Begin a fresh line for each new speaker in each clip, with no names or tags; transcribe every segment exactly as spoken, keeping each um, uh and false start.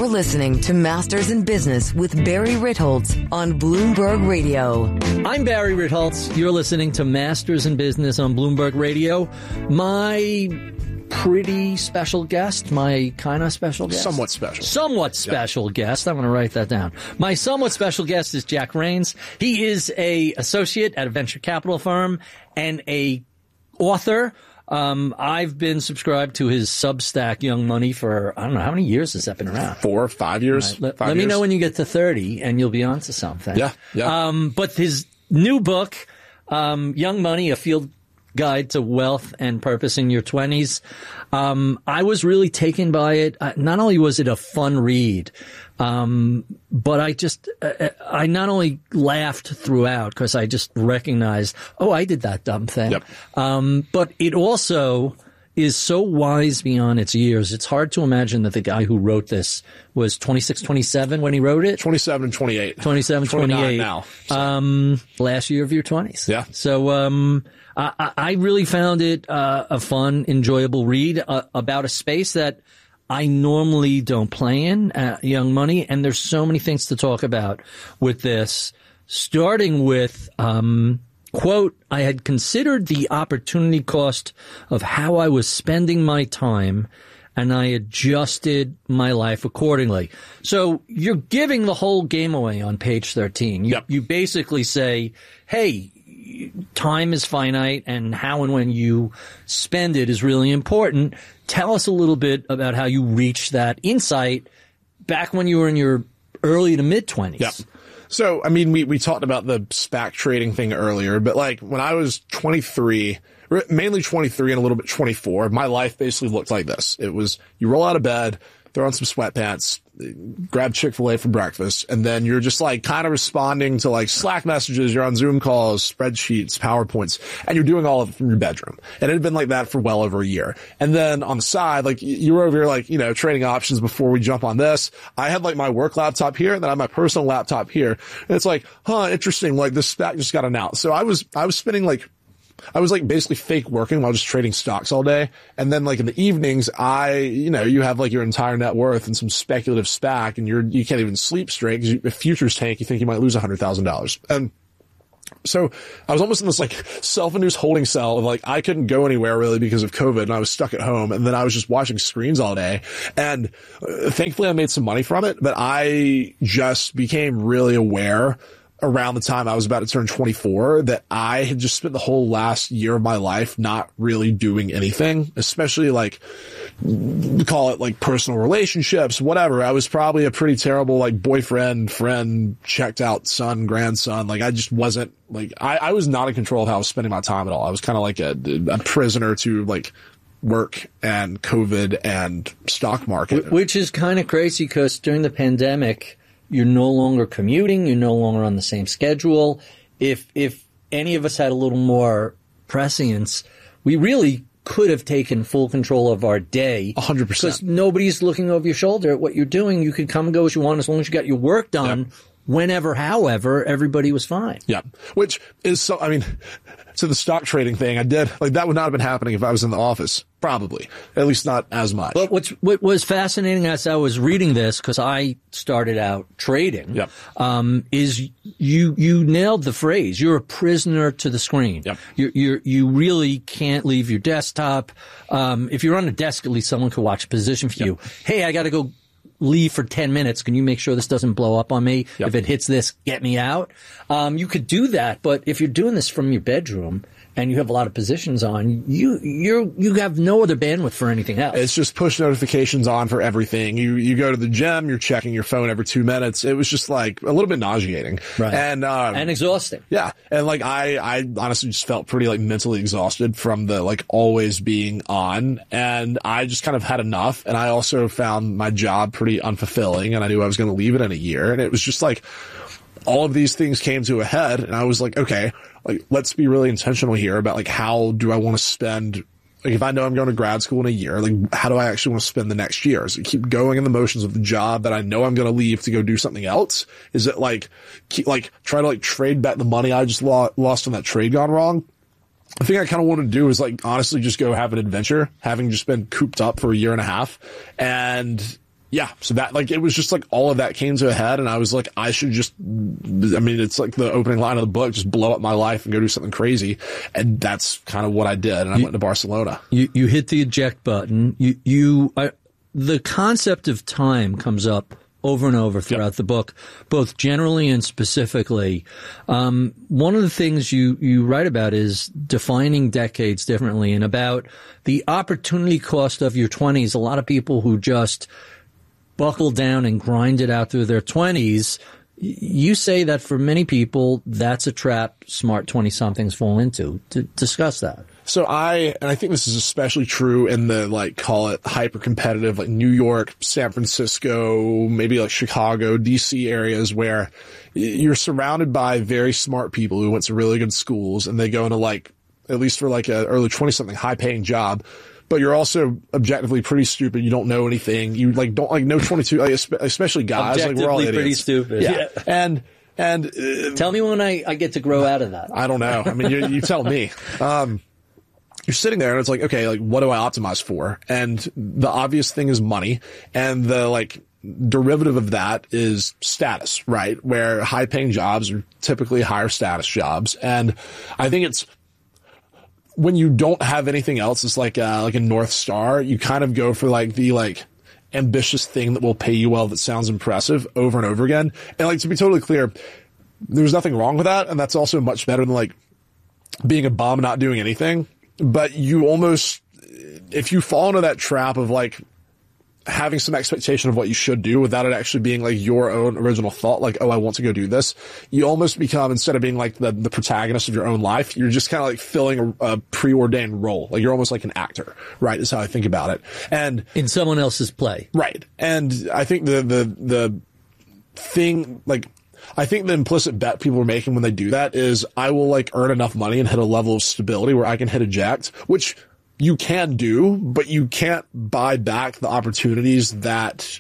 You're listening to Masters in Business with Barry Ritholtz on Bloomberg Radio.
I'm Barry Ritholtz. You're listening to Masters in Business on Bloomberg Radio. My pretty special guest, my kind of special guest.
Somewhat special.
Somewhat special yep. guest. I'm going to write that down. My somewhat special guest is Jack Rains. He is a associate at a venture capital firm and a author. Um, I've been subscribed to his Substack, Young Money, for, I don't know, how many years has that been around?
Four, five years.
Right. Let,
five
let
years.
me know when you get to thirty and you'll be onto something.
Yeah, yeah.
Um, but his new book, um, Young Money, A Field Guide to Wealth and Purpose in Your twenties. Um, I was really taken by it. Uh, not only was it a fun read, um, but I just, uh, I not only laughed throughout because I just recognized, oh, I did that dumb thing.
Yep.
Um, but it also is so wise beyond its years. It's hard to imagine that the guy who wrote this was twenty-six, twenty-seven when he wrote it.
twenty-seven and twenty-eight.
twenty-seven, twenty-eight.
now. So.
Um, last year of your twenties.
Yeah.
So, um, I, I really found it, uh, a fun, enjoyable read, uh, about a space that I normally don't play in, uh, Young Money. And there's so many things to talk about with this, starting with, um, quote, I had considered the opportunity cost of how I was spending my time, and I adjusted my life accordingly. So you're giving the whole game away on page thirteen. You,
yep.
you basically say, hey, time is finite, and how and when you spend it is really important. Tell us a little bit about how you reached that insight back when you were in your early to mid-twenties.
Yep. So, I mean, we, we talked about the SPAC trading thing earlier, but like when I was twenty-three, mainly twenty-three and a little bit twenty-four, my life basically looked like this. It was you roll out of bed, throw on some sweatpants, grab Chick-fil-A for breakfast, and then you're just like kind of responding to like Slack messages, you're on Zoom calls, spreadsheets, PowerPoints, and you're doing all of it from your bedroom. And it had been like that for well over a year. And then on the side, like you were over here like, you know, trading options before we jump on this. I had like my work laptop here, and then I had my personal laptop here. And it's like, huh, interesting. Like this SPAC just got announced. So I was, I was spending like I was like basically fake working while just trading stocks all day. And then like in the evenings, I, you know, you have like your entire net worth and some speculative SPAC, and you're, you can't even sleep straight because if futures tank, you think you might lose a hundred thousand dollars. And so I was almost in this like self-induced holding cell of like, I couldn't go anywhere really because of COVID, and I was stuck at home, and then I was just watching screens all day. And uh, thankfully I made some money from it, but I just became really aware around the time I was about to turn twenty-four that I had just spent the whole last year of my life not really doing anything, especially like, call it like personal relationships, whatever. I was probably a pretty terrible like boyfriend, friend, checked out son, grandson. Like I just wasn't like, I, I was not in control of how I was spending my time at all. I was kind of like a, a prisoner to like work and COVID and stock market.
Which is kind of crazy because during the pandemic, you're no longer commuting. You're no longer on the same schedule. If if any of us had a little more prescience, we really could have taken full control of our day.
A hundred percent.
Because nobody's looking over your shoulder at what you're doing. You could come and go as you want as long as you got your work done.
Yep.
Whenever, however, everybody was fine.
Yeah. Which is so, I mean, so the stock trading thing I did, like that would not have been happening if I was in the office. Probably. At least not as much.
But what's, what was fascinating as I was reading this, because I started out trading,
yep.
um, is you, you nailed the phrase. You're a prisoner to the screen.
Yep.
You're, you're, you really can't leave your desktop. Um, if you're on a desk, at least someone could watch a position for
yep.
you. Hey, I got to go leave for ten minutes. Can you make sure this doesn't blow up on me?
Yep.
If it hits this, get me out. Um, you could do that, but if you're doing this from your bedroom and you have a lot of positions on, you you you have no other bandwidth for anything else.
It's just push notifications on for everything. You you go to the gym, you're checking your phone every two minutes. It was just like a little bit nauseating,
right?
And um,
and exhausting.
Yeah, and like I I honestly just felt pretty like mentally exhausted from the like always being on, and I just kind of had enough. And I also found my job pretty unfulfilling, and I knew I was going to leave it in a year, and it was just like all of these things came to a head, and I was like, okay, like let's be really intentional here about like how do I want to spend, like if I know I'm going to grad school in a year, like how do I actually want to spend the next year? Is it keep going in the motions of the job that I know I'm going to leave to go do something else? Is it like keep, like try to like trade back the money I just lo- lost on that trade gone wrong? The thing I kind of want to do is like honestly just go have an adventure, having just been cooped up for a year and a half, and Yeah. So that, like, it was just like all of that came to a head, and I was like, I should just, I mean, it's like the opening line of the book, just blow up my life and go do something crazy. And that's kind of what I did. And I you, went to Barcelona.
You, you hit the eject button. You, you, I, the concept of time comes up over and over throughout yep. the book, both generally and specifically. Um, one of the things you, you write about is defining decades differently, and about the opportunity cost of your twenties. A lot of people who just buckle down and grind it out through their twenties, you say that for many people, that's a trap smart twenty-somethings fall into. To discuss that.
So I, and I think this is especially true in the, like, call it hyper competitive, like New York, San Francisco, maybe like Chicago, D C areas where you're surrounded by very smart people who went to really good schools, and they go into, like, at least for like a early twenty something high paying job. But you're also objectively pretty stupid. You don't know anything. You like don't like no twenty-two, like, especially guys. Like we're all idiots.
Pretty stupid.
Yeah. yeah. And, and, uh,
tell me when I, I get to grow out of that.
I don't know. I mean, you, you tell me. Um, You're sitting there and it's like, okay, like, what do I optimize for? And the obvious thing is money. And the, like, derivative of that is status, right? Where high paying jobs are typically higher status jobs. And I think it's, when you don't have anything else, it's like, uh, like a North Star, you kind of go for like the, like, ambitious thing that will pay you well, that sounds impressive over and over again. And, like, to be totally clear, there's nothing wrong with that. And that's also much better than, like, being a bum, not doing anything. But you almost, if you fall into that trap of, like, having some expectation of what you should do without it actually being, like, your own original thought, like, oh, I want to go do this, you almost become, instead of being, like, the, the protagonist of your own life, you're just kind of, like, filling a, a preordained role. Like, you're almost like an actor, right, is how I think about it. And
in someone else's play.
Right. And I think the, the, the thing, like, I think the implicit bet people are making when they do that is, I will, like, earn enough money and hit a level of stability where I can hit eject, which you can do, but you can't buy back the opportunities that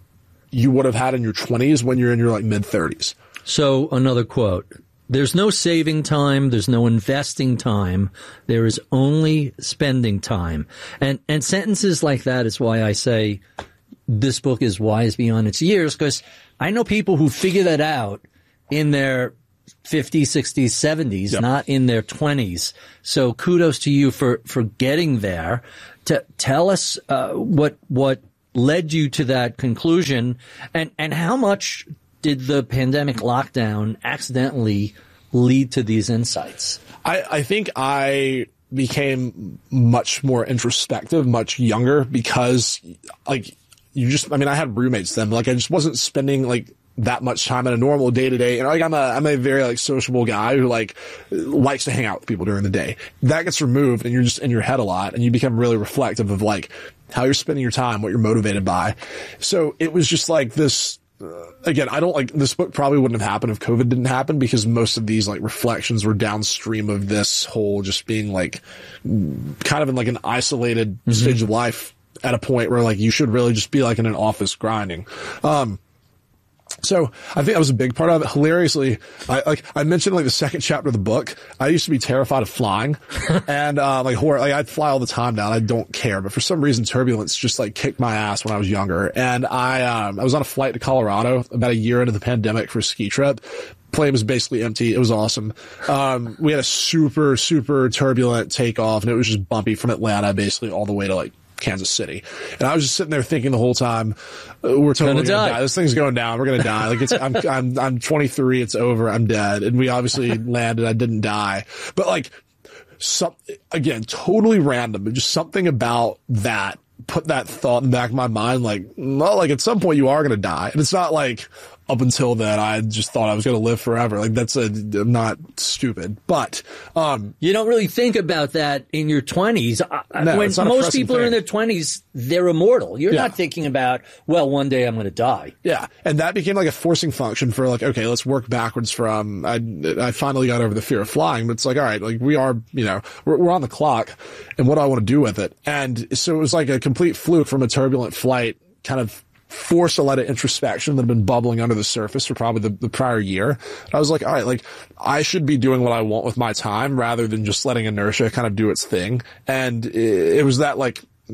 you would have had in your twenties when you're in your, like, mid thirties.
So another quote, there's no saving time. There's no investing time. There is only spending time. And, and sentences like that is why I say this book is wise beyond its years, because I know people who figure that out in their fifties, sixties, seventies, yep. not in their twenties. So kudos to you for, for getting there. To tell us, uh, what, what led you to that conclusion, and, and how much did the pandemic lockdown accidentally lead to these insights?
I, I think I became much more introspective, much younger, because, like, you just, I mean, I had roommates then, but, like, I just wasn't spending, like, that much time in a normal day to day. And, like, I'm a, I'm a very, like, sociable guy who, like, likes to hang out with people during the day. That gets removed and you're just in your head a lot, and you become really reflective of, like, how you're spending your time, what you're motivated by. So it was just like this, uh, again, I don't like, this book probably wouldn't have happened if COVID didn't happen, because most of these, like, reflections were downstream of this whole just being, like, kind of in, like, an isolated mm-hmm. stage of life at a point where, like, you should really just be, like, in an office grinding. Um, So I think that was a big part of it. Hilariously, I like I mentioned, like, the second chapter of the book, I used to be terrified of flying, and uh, like horror. Like, I'd fly all the time now. And I don't care, but for some reason, turbulence just, like, kicked my ass when I was younger. And I um, I was on a flight to Colorado about a year into the pandemic for a ski trip. Plane was basically empty. It was awesome. Um, we had a super super turbulent takeoff, and it was just bumpy from Atlanta basically all the way to, like, Kansas City. And I was just sitting there thinking the whole time, uh, we're totally gonna, gonna die. die. This thing's going down. We're gonna die. Like, it's, I'm, I'm, I'm twenty-three. It's over. I'm dead. And we obviously landed. I didn't die. But, like, some, again, totally random, but just something about that put that thought in the back of my mind, like, well, like, at some point you are gonna die. And it's not like, up until then, I just thought I was going to live forever. Like, that's a, I'm not stupid, but, um,
you don't really think about that in your twenties.
No,
when most people
thing.
are in their twenties, they're immortal. You're
yeah.
not thinking about, well, one day I'm going to die.
Yeah. And that became, like, a forcing function for, like, okay, let's work backwards from, I, I finally got over the fear of flying, but it's like, all right, like, we are, you know, we're, we're on the clock, and what do I want to do with it? And so it was like a complete fluke from a turbulent flight, kind of forced a lot of introspection that had been bubbling under the surface for probably the, the prior year. I was like, all right, like, I should be doing what I want with my time rather than just letting inertia kind of do its thing. And it, it was that, like,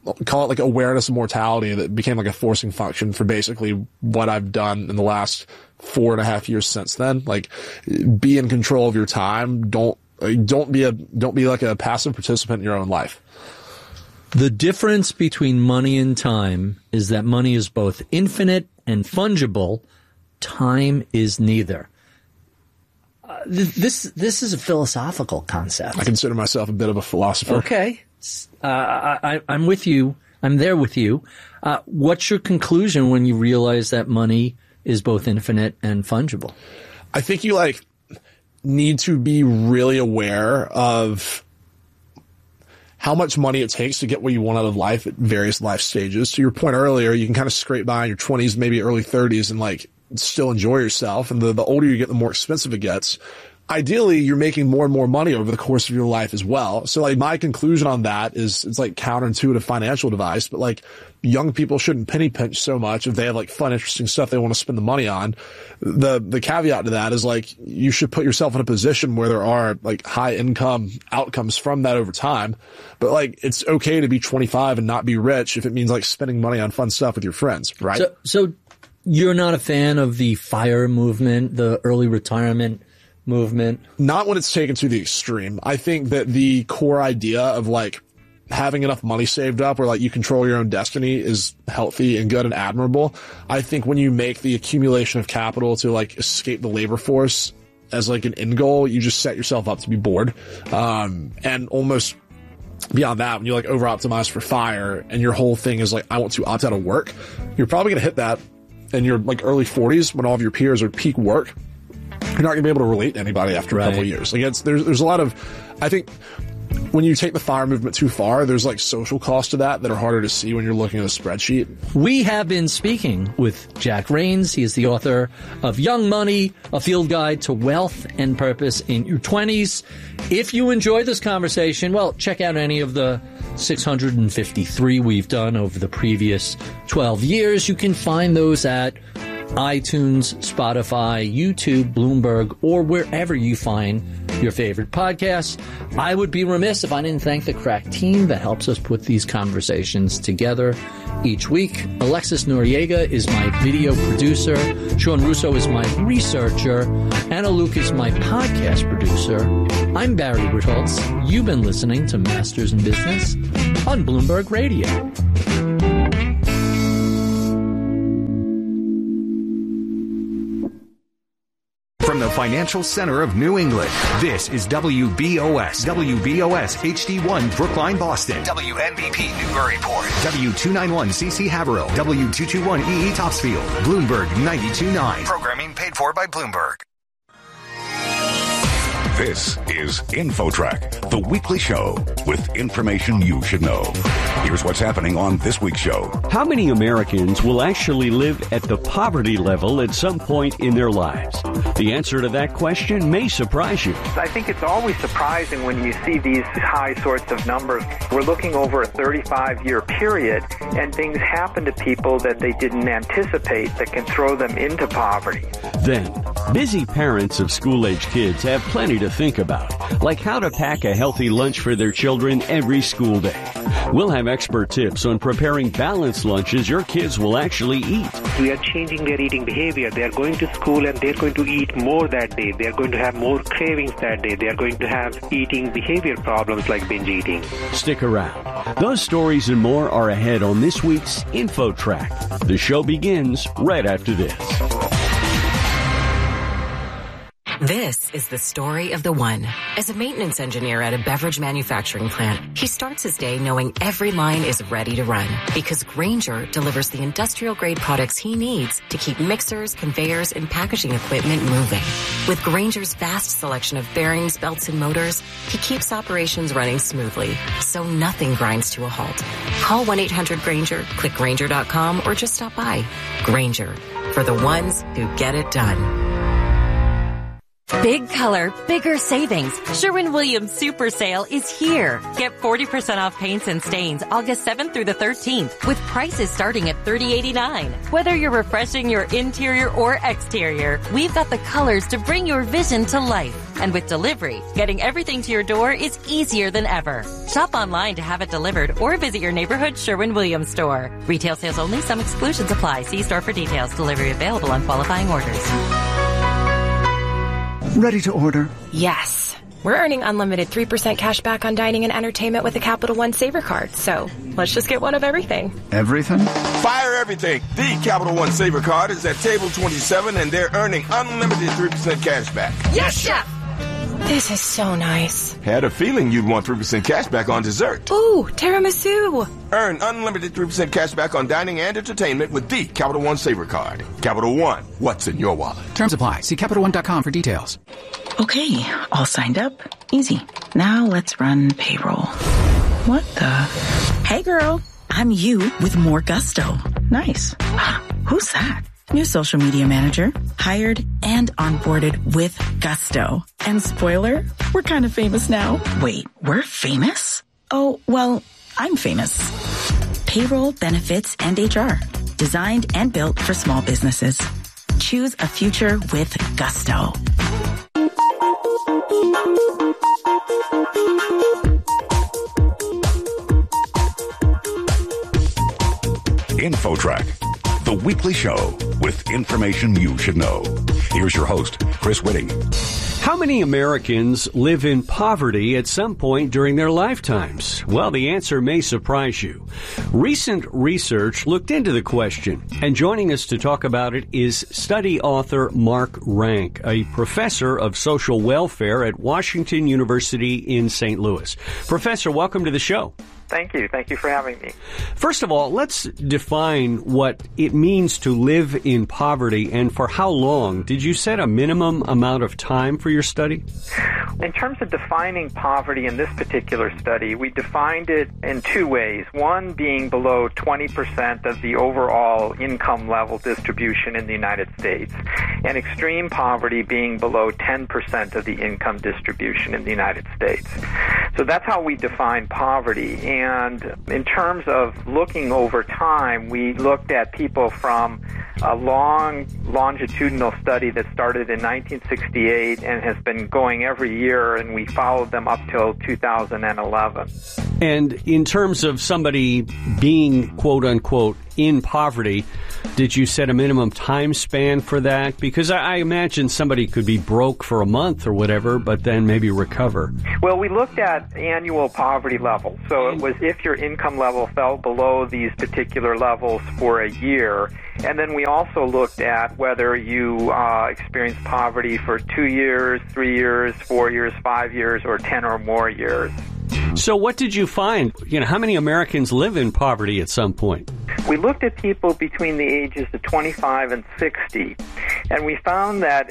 call it like awareness of mortality that became like a forcing function for basically what I've done in the last four and a half years since then. Like, be in control of your time. Don't, don't be a, don't be like a passive participant in your own life.
The difference between money and time is that money is both infinite and fungible. Time is neither. Uh, th- this this is a philosophical concept.
I consider myself a bit of a philosopher.
Okay. Uh, I, I'm with you. I'm there with you. Uh, what's your conclusion when you realize that money is both infinite and fungible?
I think you like need to be really aware of how much money it takes to get what you want out of life at various life stages. To your point earlier, you can kind of scrape by in your twenties, maybe early thirties, and like still enjoy yourself. And the, the older you get, the more expensive it gets. Ideally, you're making more and more money over the course of your life as well. So like my conclusion on that is it's like counterintuitive financial advice, but like young people shouldn't penny pinch so much if they have like fun, interesting stuff they want to spend the money on. The, the caveat to that is like you should put yourself in a position where there are like high income outcomes from that over time. But like it's okay to be twenty-five and not be rich if it means like spending money on fun stuff with your friends, right?
So, so you're not a fan of the FIRE movement, the early retirement movement?
Not when it's taken to the extreme. I think that the core idea of like having enough money saved up where like you control your own destiny is healthy and good and admirable. I think when you make the accumulation of capital to like escape the labor force as like an end goal, you just set yourself up to be bored. Um, and almost beyond that, when you like over optimize for FIRE and your whole thing is like, I want to opt out of work, you're probably going to hit that in your like early forties when all of your peers are peak work. You're not going to be able to relate to anybody after
right.
a couple of years. Like it's, there's, there's a lot of, I think when you take the FIRE movement too far, there's like social costs to that that are harder to see when you're looking at a spreadsheet.
We have been speaking with Jack Rains. He is the author of Young Money, A Field Guide to Wealth and Purpose in Your twenties. If you enjoyed this conversation, well, check out any of the six hundred fifty-three we've done over the previous twelve years. You can find those at iTunes, Spotify, YouTube, Bloomberg, or wherever you find your favorite podcasts. I would be remiss if I didn't thank the crack team that helps us put these conversations together each week. Alexis Noriega is my video producer. Sean Russo is my researcher. Anna Luke is my podcast producer. I'm Barry Ritholtz. You've been listening to Masters in Business on Bloomberg Radio.
From the financial center of New England, this is W B O S, W B O S H D one Brookline, Boston, W N B P Newburyport, W two ninety-one C C Haverhill, W two twenty-one E E Topsfield, Bloomberg ninety-two point nine. Programming paid for by Bloomberg.
This is InfoTrack, the weekly show with information you should know. Here's what's happening on this week's show.
How many Americans will actually live at the poverty level at some point in their lives? The answer to that question may surprise you.
I think it's always surprising when you see these high sorts of numbers. We're looking over a thirty-five year period, and things happen to people that they didn't anticipate that can throw them into poverty.
Then, busy parents of school-age kids have plenty to think about, like how to pack a healthy lunch for their children every school day. We'll have expert tips on preparing balanced lunches your kids will actually eat.
We are changing their eating behavior. They are going to school and they're going to eat more that day. They are going to have more cravings that day. They are going to have eating behavior problems like binge eating.
Stick around. Those stories and more are ahead on this week's InfoTrack. The show begins right after this.
This is the story of the one. As a maintenance engineer at a beverage manufacturing plant, he starts his day knowing every line is ready to run because Grainger delivers the industrial-grade products he needs to keep mixers, conveyors, and packaging equipment moving. With Grainger's vast selection of bearings, belts, and motors, he keeps operations running smoothly, so nothing grinds to a halt. Call one eight hundred Grainger, click Grainger dot com, or just stop by. Grainger, for the ones who get it done.
Big color, bigger savings. Sherwin-Williams Super Sale is here. Get forty percent off paints and stains August seventh through the thirteenth with prices starting at thirty eighty-nine. Whether you're refreshing your interior or exterior, we've got the colors to bring your vision to life. And with delivery, getting everything to your door is easier than ever. Shop online to have it delivered or visit your neighborhood Sherwin-Williams store. Retail sales only. Some exclusions apply. See store for details. Delivery available on qualifying orders.
Ready to order?
Yes. We're earning unlimited three percent cash back on dining and entertainment with the Capital One Saver Card. So let's just get one of everything.
Everything?
Fire everything. The Capital One Saver Card is at table twenty-seven, and they're earning unlimited three percent cash back.
Yes, Chef! This is so nice.
Had a feeling you'd want three percent cash back on dessert.
Ooh, tiramisu.
Earn unlimited three percent cash back on dining and entertainment with the Capital One Saver Card. Capital One, what's in your wallet?
Terms apply. See Capital One dot com for details.
Okay, all signed up. Easy. Now let's run payroll. What the? Hey girl, I'm you with more gusto. Nice. Who's that? New social media manager, hired and onboarded with gusto. And spoiler, we're kind of famous now. Wait, we're famous? Oh, well, I'm famous. Payroll, benefits, and H R. Designed and built for small businesses. Choose a future with gusto.
InfoTrack, the weekly show with information you should know. Here's your host, Chris Whitting.
How many Americans live in poverty at some point during their lifetimes? Well, the answer may surprise you. Recent research looked into the question, and joining us to talk about it is study author Mark Rank, a professor of social welfare at Washington University in Saint Louis. Professor, welcome to the show.
Thank you. Thank you for having me.
First of all, let's define what it means to live in poverty and for how long. Did you set a minimum amount of time for your study?
In terms of defining poverty in this particular study, we defined it in two ways. One being below twenty percent of the overall income level distribution in the United States, and extreme poverty being below ten percent of the income distribution in the United States. So that's how we define poverty. And in terms of looking over time, we looked at people from a long longitudinal study that started in nineteen sixty-eight and has been going every year, and we followed them up till two thousand eleven.
And in terms of somebody being, quote unquote, in poverty, did you set a minimum time span for that? Because I, I imagine somebody could be broke for a month or whatever, but then maybe recover.
Well, we looked at annual poverty levels. So it was if your income level fell below these particular levels for a year. And then we also looked at whether you uh, experienced poverty for two years, three years, four years, five years, or ten or more years.
So what did you find? You know, how many Americans live in poverty at some point?
We looked at people between the ages of twenty-five and sixty, and we found that